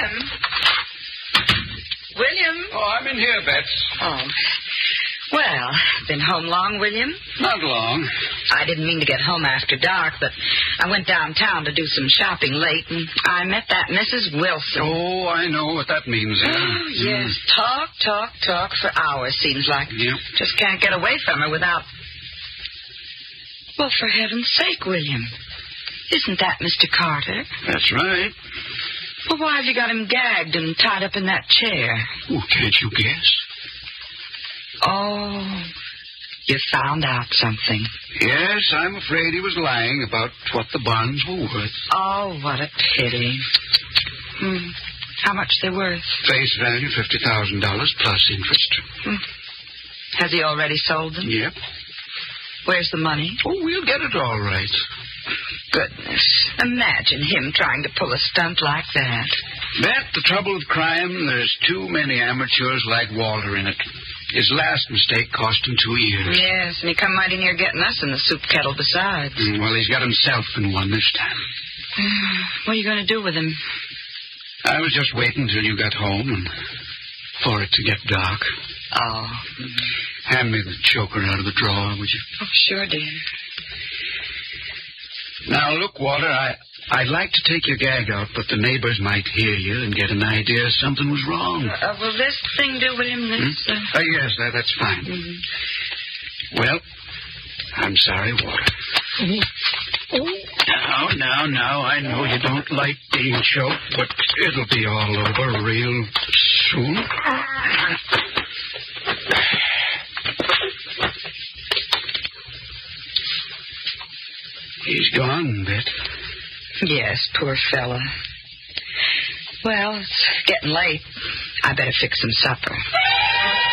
William? William? Oh, I'm in here, Bets. Oh. Well, been home long, William? Not long. I didn't mean to get home after dark, but I went downtown to do some shopping late, and I met that Mrs. Wilson. Oh, I know what that means. Oh, yes. Talk for hours, seems like. Yep. Just can't get away from her without... Well, for heaven's sake, William. Isn't that Mr. Carter? That's right. Well, why have you got him gagged and tied up in that chair? Oh, can't you guess? Oh, you found out something. Yes, I'm afraid he was lying about what the bonds were worth. Oh, what a pity. How much they're worth? Face value, $50,000 plus interest. Has he already sold them? Yep. Where's the money? Oh, we'll get it all right. Goodness. Imagine him trying to pull a stunt like that. Bet, the trouble with crime, there's too many amateurs like Walter in it. His last mistake cost him 2 years. Yes, and he come mighty near getting us in the soup kettle besides. Well, he's got himself in one this time. What are you going to do with him? I was just waiting till you got home and for it to get dark. Oh. Hand me the choker out of the drawer, would you? Oh, sure, dear. Now, look, Walter, I'd like to take your gag out, but the neighbors might hear you and get an idea something was wrong. Will this thing do, William? Yes, that's fine. Well, I'm sorry, Walter. Now, I know you don't like being choked, but it'll be all over real soon. He's gone, Bet. Yes, poor fella. Well, it's getting late. I better fix some supper.